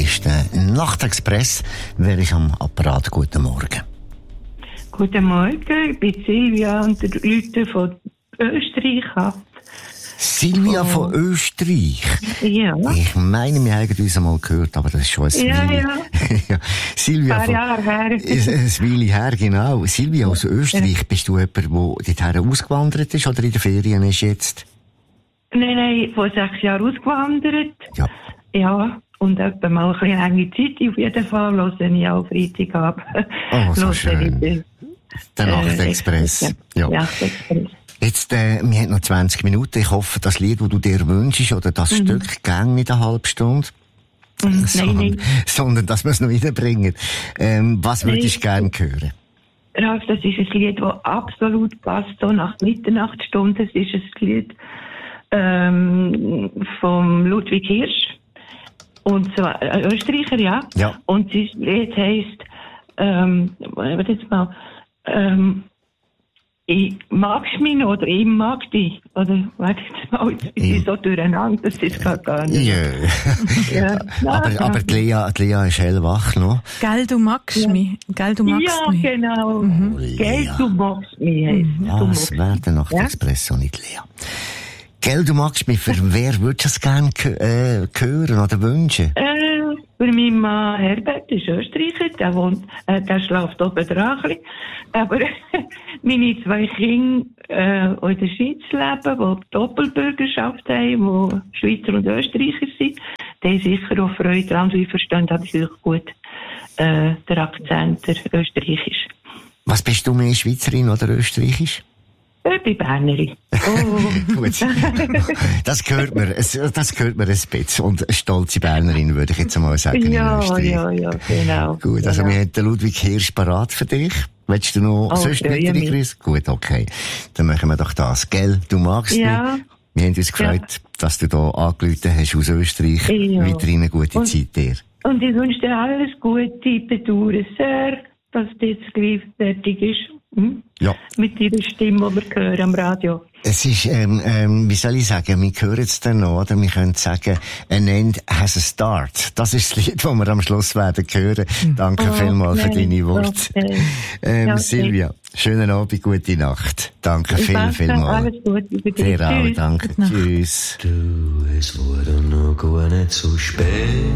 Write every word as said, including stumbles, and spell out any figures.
ist der Nachtexpress. Wer ist am Apparat? Guten Morgen. Guten Morgen, ich bin Silvia und der Leute von Österreich ab. Silvia oh. von Österreich? Ja. Ich meine, wir haben uns einmal gehört, aber das ist schon ein ja, Weile. Ja. Silvia ein von... Jahre her. Ein Weile her, genau. Silvia aus Österreich, ja. Bist du jemand, der dorthin ausgewandert ist oder in den Ferien ist jetzt? Nein, nein, vor sechs Jahren ausgewandert. Ja. Ja, und etwa mal ein bisschen lange Zeit auf jeden Fall, höre ich auch Freitag ab. Oh, so schön. Den, der Nachtexpress. Äh, ja, ja. Nachtexpress. Jetzt, äh, wir haben noch zwanzig Minuten. Ich hoffe, das Lied, das du dir wünschst, oder das mhm. Stück, gang nicht eine halbe Stunde. Mhm, sondern, nein, nein. sondern, dass wir es noch wiederbringen. Ähm, was würdest du gerne hören? Ralf, das ist ein Lied, das absolut passt, so nach Mitternachtsstunde. Es ist ein Lied, ähm, vom Ludwig Hirsch. Und zwar, äh, Österreicher, ja. Ja. Und das Lied heisst, ähm, warte jetzt mal, ähm, ich magst mich noch, oder ich mag dich. Oder, warte jetzt mal, ich bin so durcheinander, das ist gar, gar nicht. Yeah. Ja. aber, ja. aber die Lea, die Lea ist hellwach noch. Gell, du magst ja. mich. Gell, du magst ja, mich. Genau. Mhm. Gell, du magst mich. Mhm. Ah, es wäre der Nachtexpress, ja? Nicht Lea. Gell, du magst mich. Für wer würdest du es gerne äh, hören oder wünschen? Äh, für meinen Mann Herbert ist Österreicher, der wohnt, äh, der schläft oben dran. Aber meine zwei Kinder, äh, die in der Schweiz leben, die Doppelbürgerschaft haben, die Schweizer und Österreicher sind, die haben sicher auch Freude daran, weil ich verstehe natürlich gut äh, der Akzent, der österreichisch. Was bist du mehr, Schweizerin oder österreichisch? Ich bin Bernerin. Oh. Gut. Das gehört mir, das gehört mir ein bisschen. Und eine stolze Bernerin, würde ich jetzt einmal sagen, ja, in Österreich. Ja, ja, genau. Gut, also genau. wir haben den Ludwig Hirsch parat für dich. Willst du noch oh, sonst weitere Grüße? Gut, okay. Dann machen wir doch das. Gell, du magst ja. mich. Wir haben uns gefreut, ja. dass du hier angerufen hast aus Österreich. Ja. Weiterhin eine gute und, Zeit dir. Und ich wünsche dir alles Gute. Ich bedauere sehr, dass das jetzt gleich fertig ist. Hm? Ja. Mit ihrer Stimme, die wir hören am Radio. Es ist, ähm, ähm, wie soll ich sagen, wir hören es dann noch, oder wir können sagen, an end has a start. Das ist das Lied, das wir am Schluss werden hören. Danke oh, vielmals okay. für deine Worte. Okay. Ähm, okay. Silvia, schönen Abend, gute Nacht. Danke ich viel, vielmals. Alles Gute. Dir auch, danke. Tschüss. Du, es wurde noch gar nicht so spät.